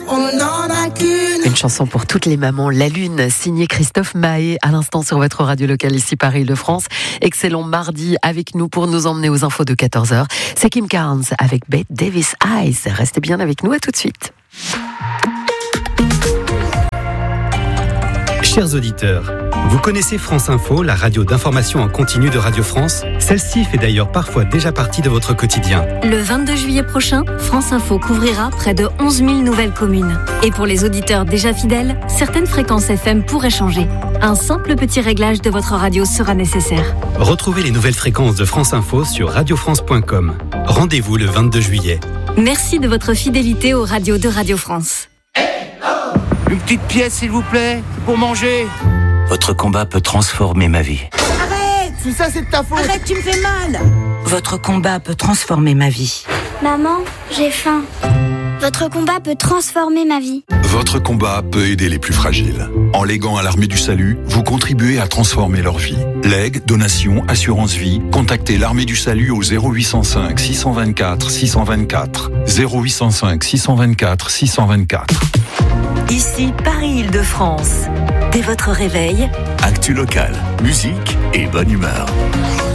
on n'en a qu'une. Une chanson pour toutes les mamans, La Lune, signée Christophe Mahé, à l'instant sur votre radio locale ici Paris-Île-de-France. Excellent mardi avec nous pour nous emmener aux infos de 14h. C'est Kim Carnes avec Bette Davis Eyes. Restez bien avec nous, à tout de suite. Chers auditeurs, vous connaissez France Info, la radio d'information en continu de Radio France? Celle-ci fait d'ailleurs parfois déjà partie de votre quotidien. Le 22 juillet prochain, France Info couvrira près de 11 000 nouvelles communes. Et pour les auditeurs déjà fidèles, certaines fréquences FM pourraient changer. Un simple petit réglage de votre radio sera nécessaire. Retrouvez les nouvelles fréquences de France Info sur radiofrance.com. Rendez-vous le 22 juillet. Merci de votre fidélité aux radios de Radio France. Une petite pièce, s'il vous plaît, pour manger. Votre combat peut transformer ma vie. Arrête! Si ça, c'est de ta faute! Arrête, tu me fais mal! Votre combat peut transformer ma vie. Maman, j'ai faim. Votre combat peut transformer ma vie. Votre combat peut aider les plus fragiles. En léguant à l'Armée du Salut, vous contribuez à transformer leur vie. Legs, donations, assurance vie, contactez l'Armée du Salut au 0805 624 624. 0805 624 624. Ici Paris-Île-de-France. Dès votre réveil, Actu local, musique et bonne humeur.